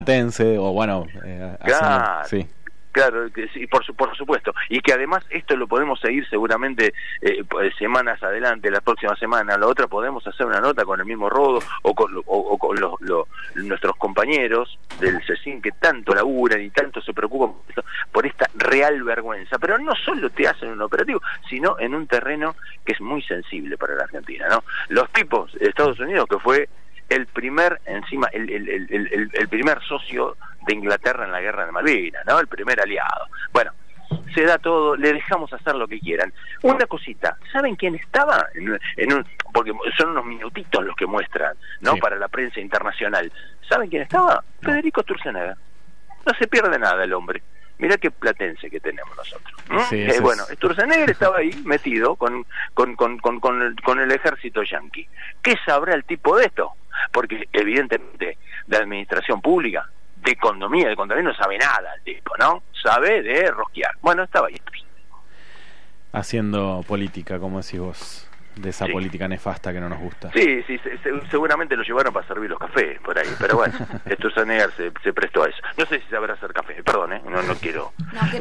Tense, o bueno, Claro, sí. claro, que sí, por supuesto, y que además esto lo podemos seguir seguramente semanas adelante, la próxima semana, la otra podemos hacer una nota con el mismo Rodo o con nuestros compañeros del CECIN que tanto laburan y tanto se preocupan por esta real vergüenza, pero no solo te hacen un operativo, sino en un terreno que es muy sensible para la Argentina, ¿no? Los tipos de Estados Unidos, que fue el primer, encima, el primer socio de Inglaterra en la guerra de Malvinas, ¿no? El primer aliado. Bueno, se da todo, le dejamos hacer lo que quieran. Una cosita, ¿saben quién estaba? Porque son unos minutitos los que muestran, ¿no? Sí. Para la prensa internacional. ¿Saben quién estaba? No. Federico Sturzenegger. No se pierde nada el hombre. Mirá qué platense que tenemos nosotros. Sí, bueno, Sturzenegger estaba ahí metido con el ejército yanqui. ¿Qué sabrá el tipo de esto? Porque evidentemente de administración pública, de economía, de contabilidad no sabe nada el tipo, ¿no? Sabe de rosquear. Bueno, estaba ahí. Haciendo política, como decís vos, de esa sí. Política nefasta que no nos gusta. Sí, seguramente lo llevaron para servir los cafés por ahí, pero bueno, Sturzenegger se prestó a eso. No sé si sabrá hacer café, perdón, no quiero.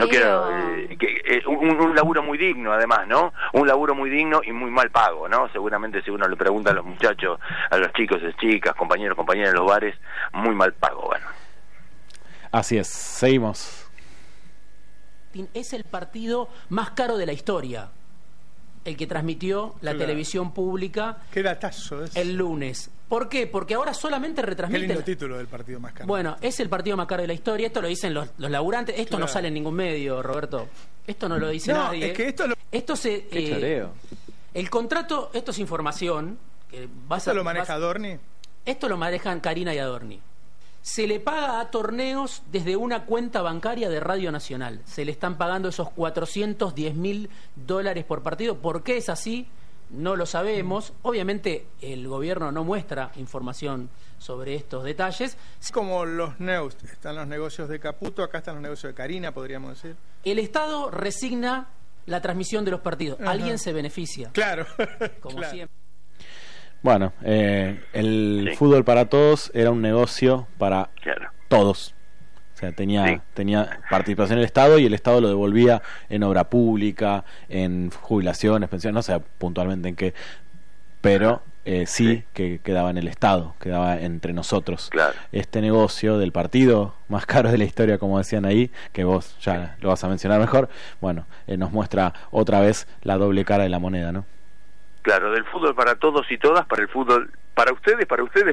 Un laburo muy digno, además, ¿no? Un laburo muy digno y muy mal pago, ¿no? Seguramente si uno le pregunta a los muchachos, a los chicos y chicas, compañeros, compañeras de los bares, muy mal pago, bueno. Así es, seguimos. Es el partido más caro de la historia, el que transmitió la televisión pública. Qué datazo es. El lunes. ¿Por qué? Porque ahora solamente retransmiten. Qué lindo título del partido más caro. Bueno, es el partido más caro de la historia. Esto lo dicen los laburantes. Esto no sale en ningún medio, Roberto. Esto no lo dice nadie. Es que esto se. Qué choreo. El contrato, esto es información. ¿Esto lo maneja Adorni? Esto lo manejan Karina y Adorni. Se le paga a Torneos desde una cuenta bancaria de Radio Nacional. Se le están pagando esos $410.000 por partido. ¿Por qué es así? No lo sabemos. Obviamente el gobierno no muestra información sobre estos detalles. Es como los Neus. Están los negocios de Caputo, acá están los negocios de Karina, podríamos decir. El Estado resigna la transmisión de los partidos. Ajá. Alguien se beneficia. Claro. Como claro. siempre. Bueno, el fútbol para todos era un negocio para todos. O sea, tenía participación el Estado y el Estado lo devolvía en obra pública, en jubilaciones, pensiones, no sé puntualmente en qué, pero sí que quedaba en el Estado, quedaba entre nosotros. Claro. Este negocio del partido más caro de la historia, como decían ahí, que vos ya lo vas a mencionar mejor, bueno, nos muestra otra vez la doble cara de la moneda, ¿no? Claro, del fútbol para todos y todas, para el fútbol, para ustedes,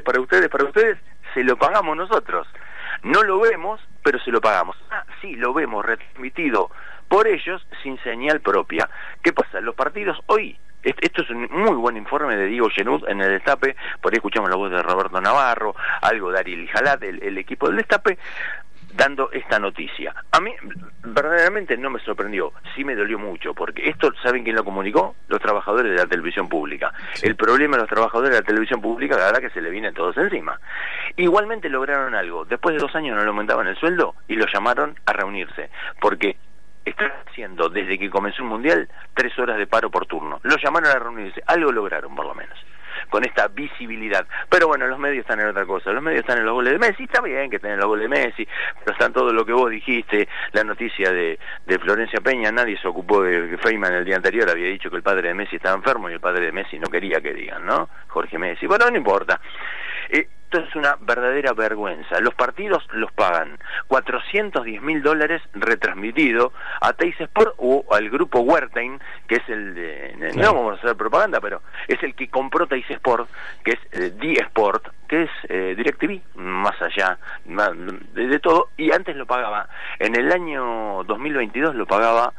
se lo pagamos nosotros. No lo vemos, pero se lo pagamos. Sí, lo vemos retransmitido por ellos sin señal propia. ¿Qué pasa? Los partidos hoy, esto es un muy buen informe de Diego Genud en el Destape, por ahí escuchamos la voz de Roberto Navarro, algo de Ariel Jalat, el equipo del Destape, dando esta noticia. A mí verdaderamente no me sorprendió, sí me dolió mucho, porque esto, ¿saben quién lo comunicó? Los trabajadores de la televisión pública. Sí. El problema de los trabajadores de la televisión pública, la verdad que se le vienen todos encima. Igualmente lograron algo, después de 2 años no le aumentaban el sueldo y lo llamaron a reunirse, porque están haciendo, desde que comenzó el Mundial, 3 horas de paro por turno. Lo llamaron a reunirse, algo lograron por lo menos, con esta visibilidad. Pero bueno, los medios están en otra cosa. Los medios están en los goles de Messi. Está bien que estén en los goles de Messi, pero están todo lo que vos dijiste, la noticia de Florencia Peña. Nadie se ocupó de que Feynman el día anterior había dicho que el padre de Messi estaba enfermo y el padre de Messi no quería que digan, ¿no? Jorge Messi. Bueno, no importa. Esto es una verdadera vergüenza. Los partidos los pagan $410.000 retransmitido a Teis Sport o al grupo Wertheim, que es el de... Claro. No vamos a hacer propaganda, pero es el que compró Teis Sport, que es D-Sport, que es DirecTV, más allá de todo, y antes lo pagaba, en el año 2022 lo pagaba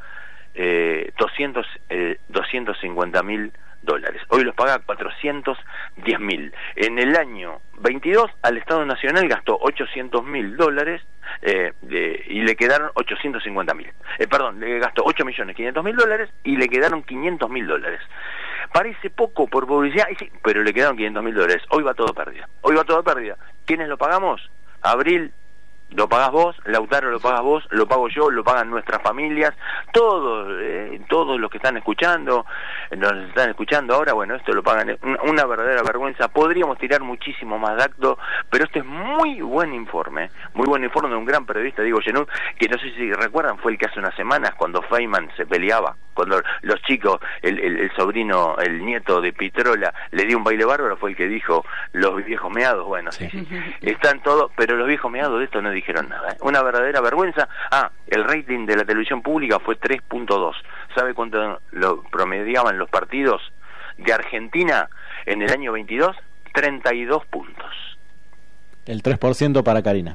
$250.000. Hoy los paga $410.000. En el año 22 al Estado Nacional gastó $800.000 y le quedaron $850.000. Perdón, le gastó $8.500.000 y le quedaron $500.000. Parece poco por publicidad, sí, pero le quedaron $500.000. Hoy va todo pérdida. ¿Quiénes lo pagamos? Abril, Lo pagás vos, Lautaro lo pagas vos, lo pago yo, lo pagan nuestras familias, todos los que están escuchando, nos están escuchando ahora, bueno, esto lo pagan, una verdadera vergüenza. Podríamos tirar muchísimo más datos, pero este es muy buen informe de un gran periodista, Diego Genut, que no sé si recuerdan, fue el que hace unas semanas, cuando Feynman se peleaba, cuando los chicos, el sobrino, el nieto de Pitrola, le dio un baile bárbaro, fue el que dijo, los viejos meados, bueno, sí, están todos, pero los viejos meados de esto no dijeron nada, una verdadera vergüenza. El rating de la televisión pública fue 3.2. ¿Sabe cuánto lo promediaban los partidos de Argentina en el año 22? 32 puntos. El 3% para Karina.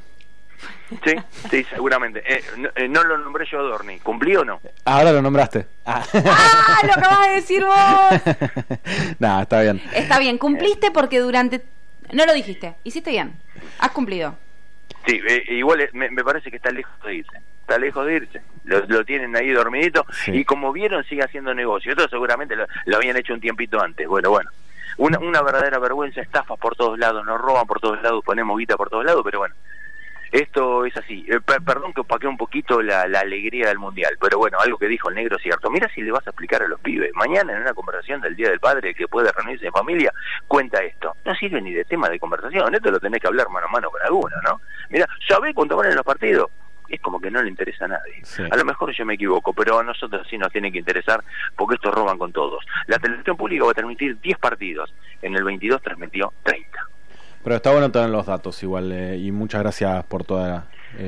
Sí, seguramente. No lo nombré yo a Dorni. ¿Cumplí o no? Ahora lo nombraste. Lo acabas de decir vos. No, está bien. Está bien, cumpliste porque no lo dijiste. Hiciste bien. Has cumplido. Sí, igual me parece que está lejos de irse. Lo tienen ahí dormidito, sí. Y como vieron sigue haciendo negocio. Esto seguramente lo habían hecho un tiempito antes. Bueno, una verdadera vergüenza, estafas por todos lados, nos roban por todos lados, ponemos guita por todos lados, pero bueno, esto es así. Perdón que opaqué un poquito la alegría del Mundial, pero bueno, algo que dijo el negro es cierto. Mira si le vas a explicar a los pibes, mañana en una conversación del Día del Padre que puede reunirse en familia, cuenta esto. No sirve ni de tema de conversación, esto lo tenés que hablar mano a mano con alguno, ¿no? Mira, ¿sabés cuánto van en los partidos? Es como que no le interesa a nadie. Sí. A lo mejor yo me equivoco, pero a nosotros sí nos tiene que interesar, porque estos roban con todos. La televisión pública va a transmitir 10 partidos, en el 22 transmitió 30. Pero está bueno tener los datos igual, y muchas gracias por toda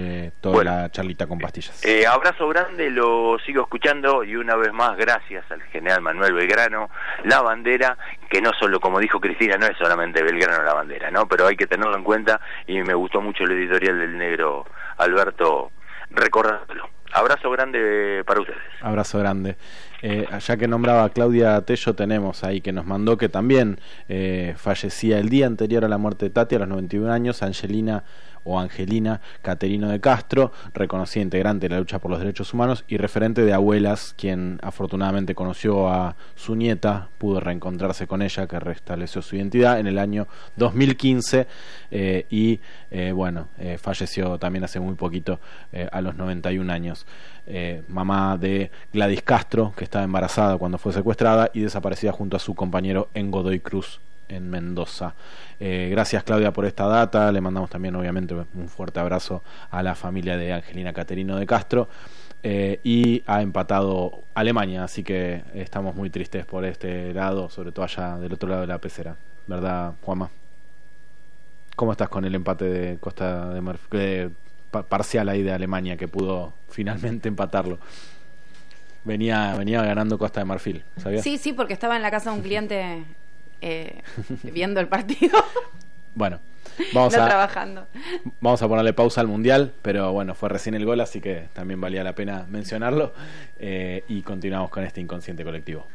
la charlita con pastillas. Abrazo grande, lo sigo escuchando, y una vez más gracias al general Manuel Belgrano, la bandera, que no solo, como dijo Cristina, no es solamente Belgrano la bandera, ¿no? Pero hay que tenerlo en cuenta, y me gustó mucho el editorial del negro Alberto, recordándolo. Abrazo grande para ustedes. Abrazo grande. Ya que nombraba a Claudia Tello, tenemos ahí que nos mandó que también fallecía el día anterior a la muerte de Tati, a los 91 años, Angelina Caterino de Castro, reconocida integrante de la lucha por los derechos humanos y referente de Abuelas, quien afortunadamente conoció a su nieta, pudo reencontrarse con ella, que restableció su identidad en el año 2015 y falleció también hace muy poquito, a los 91 años. Mamá de Gladys Castro, que estaba embarazada cuando fue secuestrada y desaparecida junto a su compañero en Godoy Cruz, en Mendoza. Gracias, Claudia, por esta data. Le mandamos también obviamente un fuerte abrazo a la familia de Angelina Caterino de Castro, y ha empatado Alemania, así que estamos muy tristes por este lado, sobre todo allá del otro lado de la pecera, ¿verdad, Juanma? ¿Cómo estás con el empate de Costa de Marfil, parcial ahí de Alemania, que pudo finalmente empatarlo? Venía ganando Costa de Marfil, ¿sabías? Sí, porque estaba en la casa de un cliente viendo el partido. Bueno, trabajando. Vamos a ponerle pausa al Mundial, pero bueno, fue recién el gol, así que también valía la pena mencionarlo, y continuamos con este inconsciente colectivo.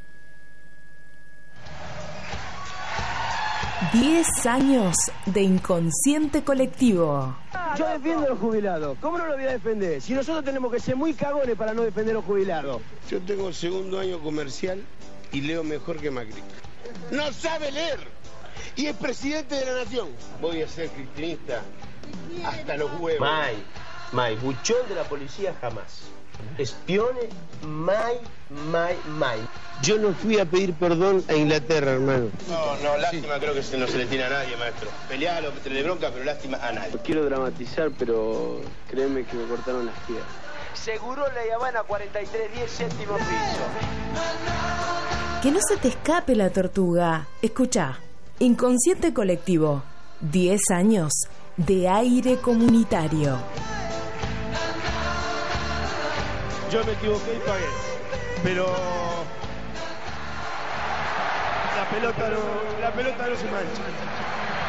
10 años de inconsciente colectivo. Yo defiendo a los jubilados. ¿Cómo no lo voy a defender? Si nosotros tenemos que ser muy cagones para no defender a los jubilados. Yo tengo el segundo año comercial y leo mejor que Macri. No sabe leer y es presidente de la nación. Voy a ser cristinista hasta los huevos. Mai, buchón de la policía jamás. Espione, mai. Yo no fui a pedir perdón a Inglaterra, hermano. No, lástima, creo que no se le tiene a nadie, maestro. Pelealo, tenerle bronca, pero lástima a nadie. No quiero dramatizar, pero créeme que me cortaron las piernas. Seguro La Habana 4310, séptimo piso. Que no se te escape la tortuga. Escucha, inconsciente colectivo, 10 años de aire comunitario. Yo me equivoqué y pagué, pero la pelota no se mancha.